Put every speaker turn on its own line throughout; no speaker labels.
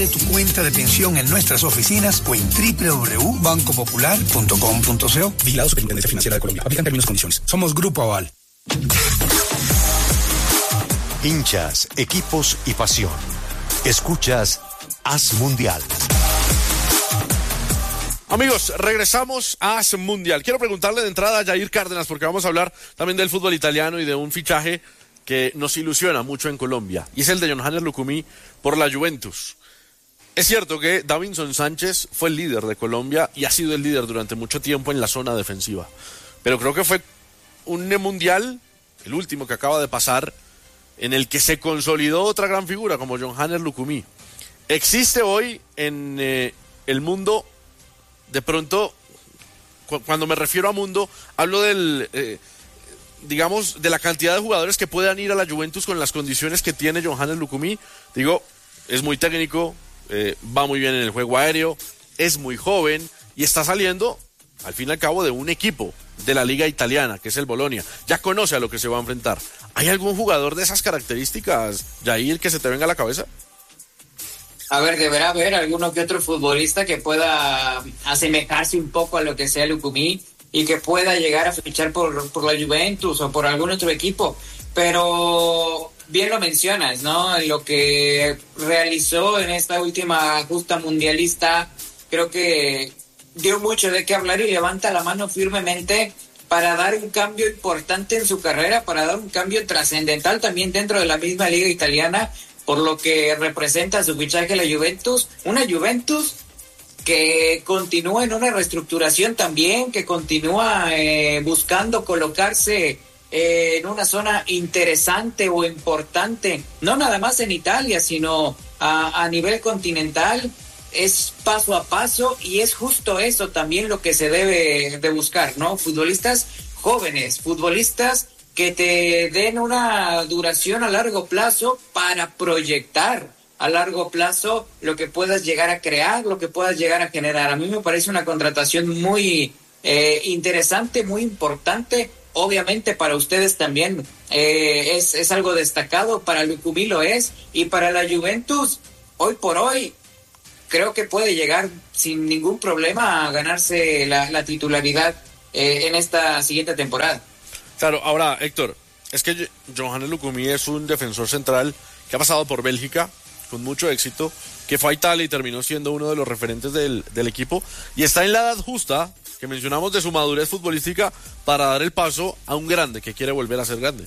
de tu cuenta de pensión en nuestras oficinas o en www.bancopopular.com.co. Vigilado Superintendencia Financiera de Colombia. Aplican términos y condiciones. Somos Grupo Aval.
Hinchas, equipos y pasión. Escuchas Haz Mundial.
Amigos, regresamos a Haz Mundial. Quiero preguntarle de entrada a Jair Cárdenas, porque vamos a hablar también del fútbol italiano y de un fichaje que nos ilusiona mucho en Colombia, y es el de Yohannes Lucumí por la Juventus. Es cierto que Davinson Sánchez fue el líder de Colombia y ha sido el líder durante mucho tiempo en la zona defensiva, pero creo que fue un mundial, el último que acaba de pasar, en el que se consolidó otra gran figura como Yohannes Lucumí. Existe hoy en el mundo, de pronto, cuando me refiero a mundo, hablo del, digamos, de la cantidad de jugadores que puedan ir a la Juventus con las condiciones que tiene Yohannes Lucumí. Digo, es muy técnico, va muy bien en el juego aéreo, es muy joven y está saliendo, al fin y al cabo, de un equipo de la liga italiana, que es el Bolonia. Ya conoce a lo que se va a enfrentar. ¿Hay algún jugador de esas características, Jair, que se te venga a la cabeza?
A ver, deberá haber alguno que otro futbolista que pueda asemejarse un poco a lo que sea Lucumí y que pueda llegar a fichar por la Juventus o por algún otro equipo. Pero bien lo mencionas, ¿no? Lo que realizó en esta última justa mundialista, creo que dio mucho de qué hablar y levanta la mano firmemente para dar un cambio importante en su carrera, para dar un cambio trascendental también dentro de la misma liga italiana, por lo que representa su fichaje a la Juventus, una Juventus que continúa en una reestructuración también, que continúa buscando colocarse en una zona interesante o importante, no nada más en Italia, sino a nivel continental. Es paso a paso y es justo eso también lo que se debe de buscar, ¿no? Futbolistas jóvenes, futbolistas que te den una duración a largo plazo para proyectar a largo plazo lo que puedas llegar a crear, lo que puedas llegar a generar. A mí me parece una contratación muy interesante, muy importante. Obviamente para ustedes también es algo destacado, para Lucumí lo es, y para la Juventus, hoy por hoy, creo que puede llegar sin ningún problema a ganarse la titularidad en esta siguiente temporada.
Claro, ahora, Héctor, es que Yohannes Lucumí es un defensor central que ha pasado por Bélgica con mucho éxito, que fue a Italia y terminó siendo uno de los referentes del equipo, y está en la edad justa, que mencionamos, de su madurez futbolística para dar el paso a un grande que quiere volver a ser grande.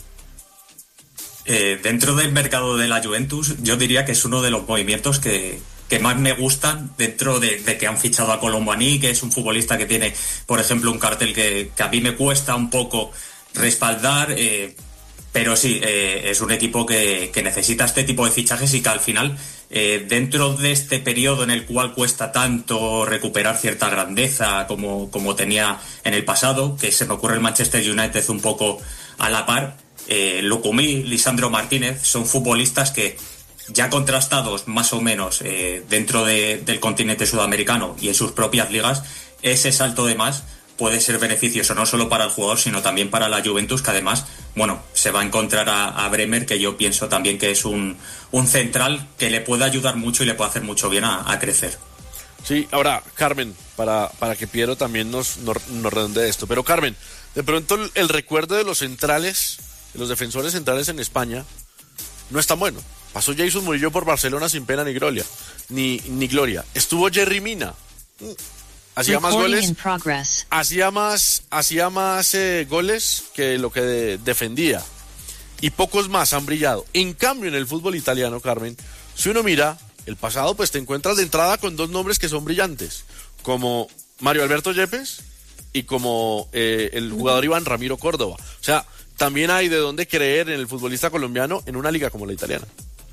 Dentro del mercado de la Juventus, yo diría que es uno de los movimientos que más me gustan, dentro de que han fichado a Colomboani, que es un futbolista que tiene, por ejemplo, un cartel que a mí me cuesta un poco respaldar, pero sí, es un equipo que necesita este tipo de fichajes y que al final, dentro de este periodo en el cual cuesta tanto recuperar cierta grandeza como tenía en el pasado, que se me ocurre el Manchester United un poco a la par, Lucumí, Lisandro Martínez son futbolistas que, ya contrastados más o menos dentro del continente sudamericano y en sus propias ligas, ese salto de más puede ser beneficioso no solo para el jugador, sino también para la Juventus, que además, bueno, se va a encontrar a Bremer, que yo pienso también que es un central que le puede ayudar mucho y le puede hacer mucho bien a crecer.
Sí, ahora, Carmen, para que Piero también nos redondee esto, pero Carmen, de pronto el recuerdo de los centrales, de los defensores centrales en España, no es tan bueno. Pasó Jason Murillo por Barcelona sin pena ni gloria. Ni gloria. Estuvo Jerry Mina. Hacía más goles. Hacía más goles que lo que defendía. Y pocos más han brillado. En cambio, en el fútbol italiano, Carmen, si uno mira el pasado, pues te encuentras de entrada con dos nombres que son brillantes. Como Mario Alberto Yepes y como el jugador Iván Ramiro Córdoba. O sea, también hay de dónde creer en el futbolista colombiano en una liga como la italiana.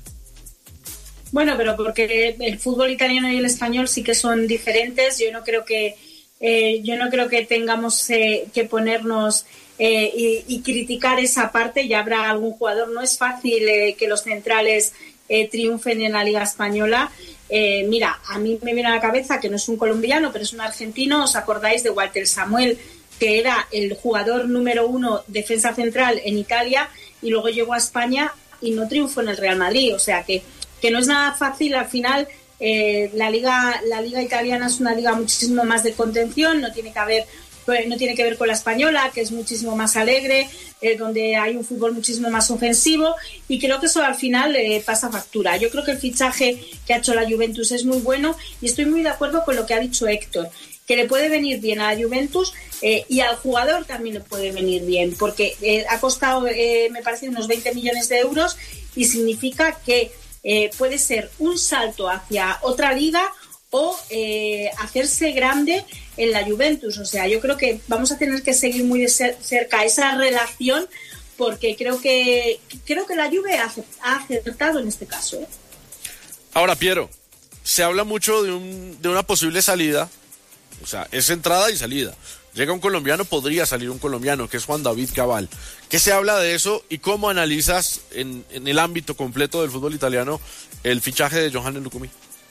Bueno, pero porque el fútbol italiano y el español sí que son diferentes. Yo no creo que tengamos que ponernos y criticar esa parte. Ya habrá algún jugador. No es fácil que los centrales triunfen en la Liga Española. Mira, a mí me viene a la cabeza que no es un colombiano, pero es un argentino. ¿Os acordáis de Walter Samuel, que era el jugador número 1 defensa central en Italia y luego llegó a España y no triunfó en el Real Madrid? O sea que no es nada fácil al final La liga italiana es una liga muchísimo más de contención, no tiene que ver con la española, que es muchísimo más alegre, donde hay un fútbol muchísimo más ofensivo, y creo que eso al final pasa factura. Yo creo que el fichaje que ha hecho la Juventus es muy bueno, y estoy muy de acuerdo con lo que ha dicho Héctor, que le puede venir bien a la Juventus y al jugador también le puede venir bien, porque ha costado, me parece, unos 20 millones de euros, y significa que puede ser un salto hacia otra liga o hacerse grande en la Juventus. O sea, yo creo que vamos a tener que seguir muy de cerca esa relación, porque creo que la Juve ha acertado en este caso.
Ahora, Piero, se habla mucho de una posible salida, o sea, es entrada y salida. Llega un colombiano, podría salir un colombiano, que es Juan David Cabal. ¿Qué se habla de eso y cómo analizas en el ámbito completo del fútbol italiano el fichaje de Yohannes Lucumí?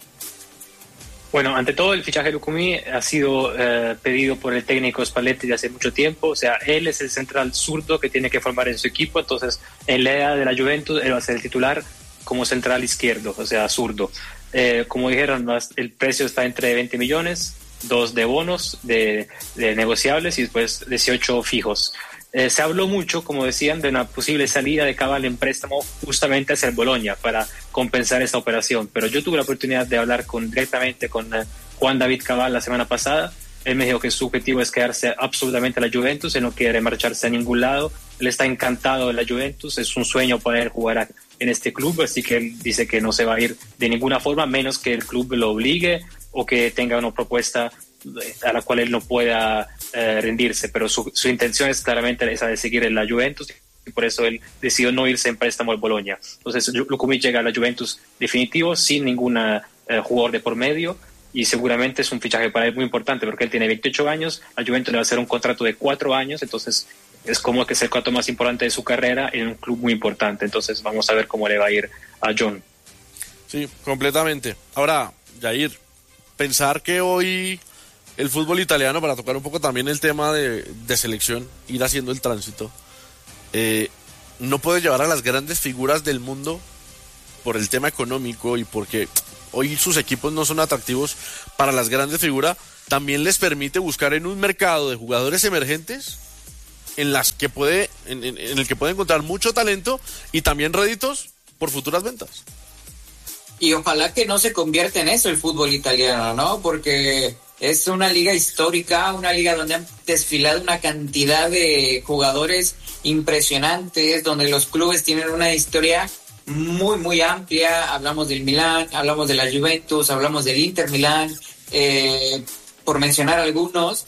Bueno, ante todo el fichaje de Lucumí ha sido pedido por el técnico Spalletti de hace mucho tiempo. O sea, él es el central zurdo que tiene que formar en su equipo. Entonces, en la era de la Juventus, él va a ser el titular como central izquierdo, o sea, zurdo. Como dijeron, el precio está entre 20 millones, 2 de bonos de negociables y después 18 fijos. Se habló mucho, como decían, de una posible salida de Cabal en préstamo justamente hacia el Bologna para compensar esta operación. Pero yo tuve la oportunidad de hablar directamente con Juan David Cabal la semana pasada. Él me dijo que su objetivo es quedarse absolutamente a la Juventus, él no quiere marcharse a ningún lado, él está encantado de la Juventus, es un sueño poder jugar en este club, así que él dice que no se va a ir de ninguna forma, menos que el club lo obligue o que tenga una propuesta a la cual él no pueda rendirse, pero su intención es claramente esa de seguir en la Juventus, y por eso él decidió no irse en préstamo al Bologna. Entonces Lucumí llega a la Juventus definitivo, sin ningún jugador de por medio, y seguramente es un fichaje para él muy importante, porque él tiene 28 años, la Juventus le va a hacer un contrato de 4 años, entonces es como que es el contrato más importante de su carrera en un club muy importante. Entonces vamos a ver cómo le va a ir a John.
Sí, completamente. Ahora, Jair, pensar que hoy el fútbol italiano, para tocar un poco también el tema de selección, ir haciendo el tránsito, no puede llevar a las grandes figuras del mundo por el tema económico y porque hoy sus equipos no son atractivos para las grandes figuras, también les permite buscar en un mercado de jugadores emergentes en el que puede encontrar mucho talento y también réditos por futuras ventas.
Y ojalá que no se convierta en eso el fútbol italiano, ¿no? Porque es una liga histórica, una liga donde han desfilado una cantidad de jugadores impresionantes, donde los clubes tienen una historia muy, muy amplia. Hablamos del Milán, hablamos de la Juventus, hablamos del Inter Milán, por mencionar algunos,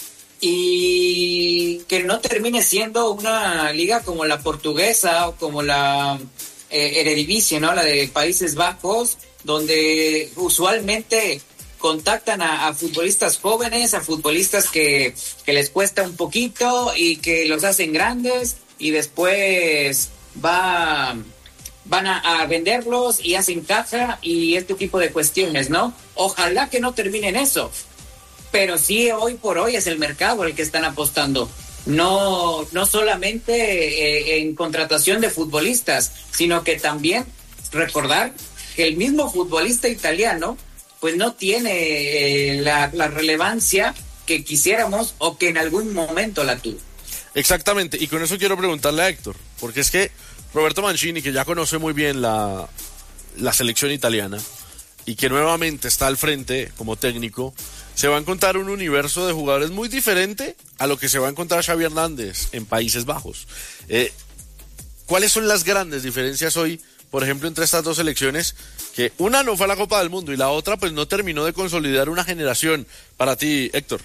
y que no termine siendo una liga como la portuguesa o como la Eredivisie, ¿no? La de Países Bajos, donde usualmente contactan a futbolistas jóvenes, a futbolistas que les cuesta un poquito y que los hacen grandes, y después van a venderlos y hacen caja y este tipo de cuestiones, ¿no? Ojalá que no terminen eso, pero sí, hoy por hoy es el mercado el que están apostando. No solamente en contratación de futbolistas, sino que también recordar que el mismo futbolista italiano pues no tiene la relevancia que quisiéramos o que en algún momento la tuvo.
Exactamente, y con eso quiero preguntarle a Héctor, porque es que Roberto Mancini, que ya conoce muy bien la selección italiana y que nuevamente está al frente como técnico, se va a encontrar un universo de jugadores muy diferente a lo que se va a encontrar Xavi Hernández en Países Bajos. ¿Cuáles son las grandes diferencias hoy, por ejemplo, entre estas dos selecciones? Que una no fue a la Copa del Mundo y la otra pues no terminó de consolidar una generación. Para ti, Héctor.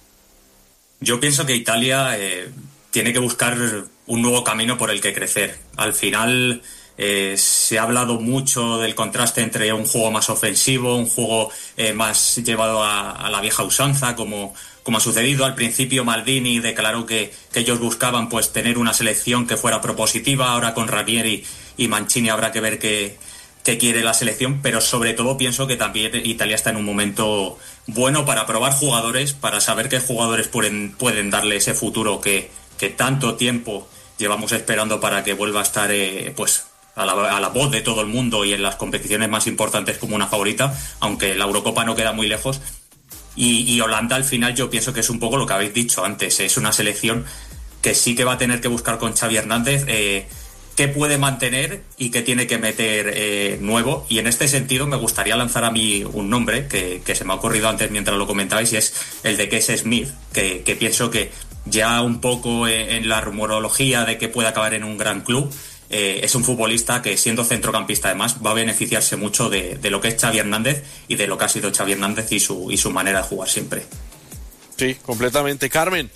Yo pienso que Italia tiene que buscar un nuevo camino por el que crecer. Al final se ha hablado mucho del contraste entre un juego más ofensivo, un juego más llevado a la vieja usanza, como ha sucedido. Al principio Maldini declaró que ellos buscaban pues tener una selección que fuera propositiva. Ahora con Ranieri y Mancini habrá que ver qué quiere la selección, pero sobre todo pienso que también Italia está en un momento bueno para probar jugadores, para saber qué jugadores pueden darle ese futuro que tanto tiempo llevamos esperando para que vuelva a estar pues a la voz de todo el mundo y en las competiciones más importantes como una favorita, aunque la Eurocopa no queda muy lejos. Y Holanda, al final, yo pienso que es un poco lo que habéis dicho antes, es una selección que sí que va a tener que buscar con Xavi Hernández qué puede mantener y qué tiene que meter nuevo. Y en este sentido me gustaría lanzar a mí un nombre que se me ha ocurrido antes mientras lo comentabais, y es el de Casey Smith, que pienso que ya un poco en la rumorología de que puede acabar en un gran club, es un futbolista que, siendo centrocampista además, va a beneficiarse mucho de lo que es Xavi Hernández y de lo que ha sido Xavi Hernández y su manera de jugar siempre.
Sí, completamente. Carmen,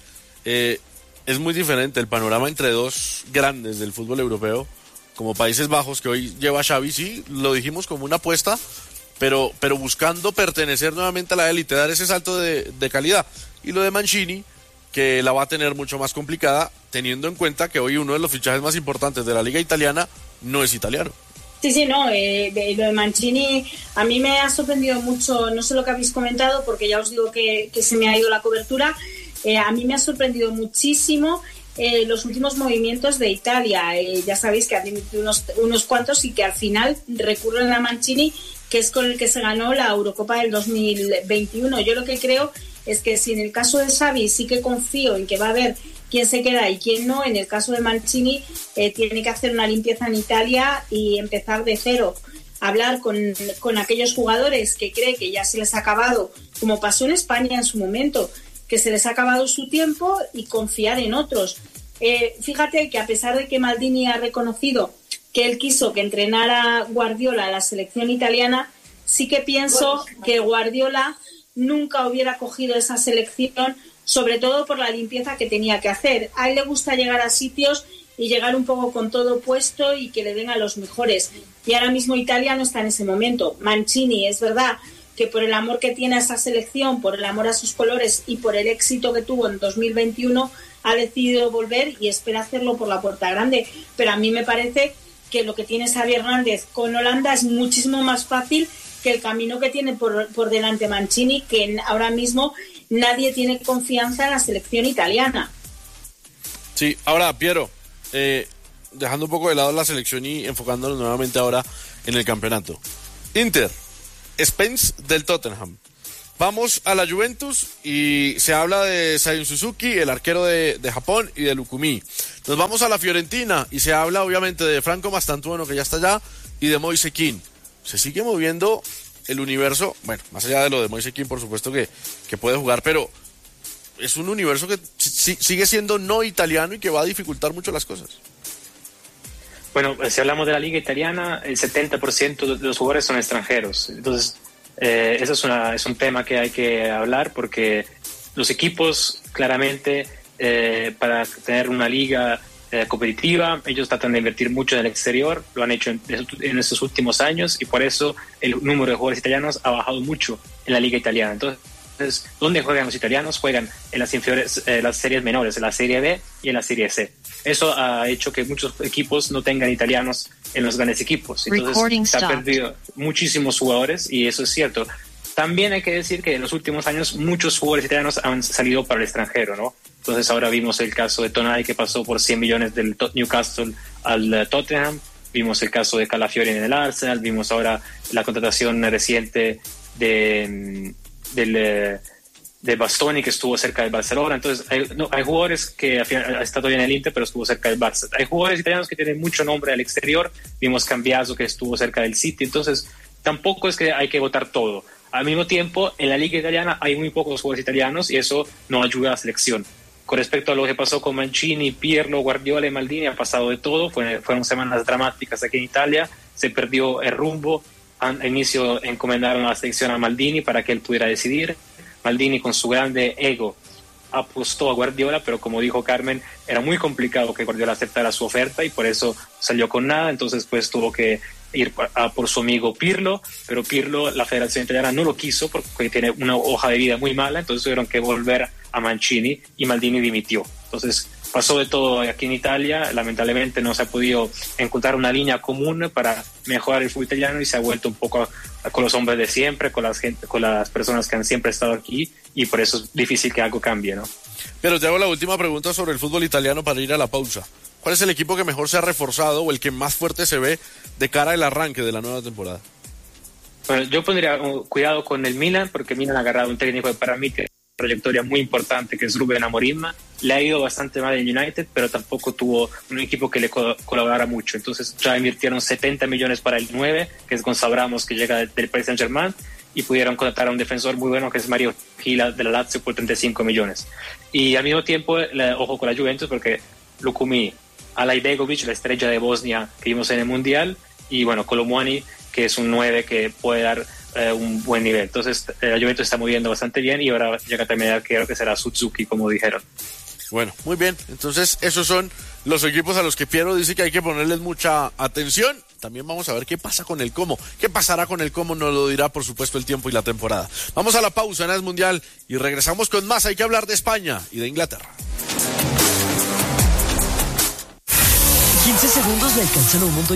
es muy diferente el panorama entre dos grandes del fútbol europeo, como Países Bajos, que hoy lleva a Xavi, sí, lo dijimos como una apuesta, pero buscando pertenecer nuevamente a la élite, dar ese salto de calidad. Y lo de Mancini, que la va a tener mucho más complicada, teniendo en cuenta que hoy uno de los fichajes más importantes de la liga italiana no es italiano.
Sí, no, lo de Mancini a mí me ha sorprendido mucho, no sé lo que habéis comentado, porque ya os digo que se me ha ido la cobertura. A mí me ha sorprendido muchísimo los últimos movimientos de Italia. Ya sabéis que ha dimitido unos cuantos y que al final recurren a Mancini, que es con el que se ganó la Eurocopa del 2021. Yo lo que creo es que si en el caso de Xavi sí que confío en que va a haber quién se queda y quién no, en el caso de Mancini tiene que hacer una limpieza en Italia y empezar de cero. Hablar con aquellos jugadores que cree que ya se les ha acabado, como pasó en España en su momento, que se les ha acabado su tiempo, y confiar en otros. Fíjate que a pesar de que Maldini ha reconocido que él quiso que entrenara Guardiola a la selección italiana, sí que pienso que Guardiola nunca hubiera cogido esa selección, sobre todo por la limpieza que tenía que hacer. A él le gusta llegar a sitios y llegar un poco con todo puesto y que le den a los mejores. Y ahora mismo Italia no está en ese momento. Mancini, es verdad que por el amor que tiene a esa selección, por el amor a sus colores y por el éxito que tuvo en 2021, ha decidido volver y espera hacerlo por la puerta grande. Pero a mí me parece que lo que tiene Xavi Hernández con Holanda es muchísimo más fácil que el camino que tiene por delante Mancini, que ahora mismo nadie tiene confianza en la selección italiana.
Sí, ahora, Piero, dejando un poco de lado la selección y enfocándonos nuevamente ahora en el campeonato. Inter, Spence del Tottenham. Vamos a la Juventus y se habla de Seiun Suzuki, el arquero de Japón, y de Lukumi. Nos vamos a la Fiorentina y se habla obviamente de Franco Mastantuono, que ya está allá, y de Moise Kean. Se sigue moviendo el universo, bueno, más allá de lo de Moise Kean, por supuesto que puede jugar, pero es un universo que sigue siendo no italiano y que va a dificultar mucho las cosas.
Bueno, si hablamos de la liga italiana, el 70% de los jugadores son extranjeros. Entonces, eso es un tema que hay que hablar, porque los equipos, claramente, para tener una liga competitiva, ellos tratan de invertir mucho en el exterior, lo han hecho en estos últimos años, y por eso el número de jugadores italianos ha bajado mucho en la liga italiana. Entonces, ¿dónde juegan los italianos? Juegan en las inferiores, las series menores, en la Serie B y en la Serie C. Eso ha hecho que muchos equipos no tengan italianos en los grandes equipos. Entonces, se ha perdido muchísimos jugadores, y eso es cierto. También hay que decir que en los últimos años muchos jugadores italianos han salido para el extranjero, ¿no? Entonces ahora vimos el caso de Tonali, que pasó por 100 millones del Newcastle al Tottenham. Vimos el caso de Calafiori en el Arsenal. Vimos ahora la contratación reciente de Bastoni, que estuvo cerca del Barcelona. Entonces hay jugadores que al final está todavía en el Inter, pero estuvo cerca del Barça. Hay jugadores italianos que tienen mucho nombre al exterior. Vimos Cambiaso, que estuvo cerca del City. Entonces tampoco es que hay que votar todo. Al mismo tiempo, en la liga italiana hay muy pocos jugadores italianos, y eso no ayuda a la selección. Con respecto a lo que pasó con Mancini, Pirlo, Guardiola y Maldini, ha pasado de todo. Fueron semanas dramáticas aquí en Italia. Se perdió el rumbo. Al inicio encomendaron a la selección a Maldini para que él pudiera decidir. Maldini, con su grande ego, apostó a Guardiola, pero como dijo Carmen, era muy complicado que Guardiola aceptara su oferta, y por eso salió con nada. Entonces pues tuvo que ir por su amigo Pirlo, pero Pirlo, la Federación Italiana no lo quiso porque tiene una hoja de vida muy mala. Entonces tuvieron que volver a Mancini, y Maldini dimitió. Entonces pasó de todo aquí en Italia. Lamentablemente no se ha podido encontrar una línea común para mejorar el fútbol italiano, y se ha vuelto un poco con los hombres de siempre, con las personas que han siempre estado aquí, y por eso es difícil que algo cambie, ¿no?
Pero te hago la última pregunta sobre el fútbol italiano para ir a la pausa. ¿Cuál es el equipo que mejor se ha reforzado o el que más fuerte se ve de cara al arranque de la nueva temporada?
Bueno, yo pondría cuidado con el Milan, porque Milan ha agarrado un técnico que para mí tiene una trayectoria muy importante, que es Rubén Amorim. Le ha ido bastante mal en United, pero tampoco tuvo un equipo que le colaborara mucho. Entonces ya invirtieron 70 millones para el 9, que es Gonzalo Ramos, que llega del Paris Saint-Germain, y pudieron contratar a un defensor muy bueno, que es Mario Gila de la Lazio, por 35 millones. Y al mismo tiempo, ojo con la Juventus, porque Lukumi, Alay Begovic, la estrella de Bosnia que vimos en el Mundial, y bueno, Colomwani, que es un 9 que puede dar un buen nivel. Entonces la Juventus está moviendo bastante bien y ahora llega también a creo que será Suzuki, como dijeron.
Bueno, muy bien. Entonces esos son los equipos a los que Piero dice que hay que ponerles mucha atención. También vamos a ver qué pasa con el cómo. ¿Qué pasará con el cómo? Nos lo dirá, por supuesto, el tiempo y la temporada. Vamos a la pausa en AS Mundial y regresamos con más. Hay que hablar de España y de Inglaterra.
15 segundos le alcanzan a un montón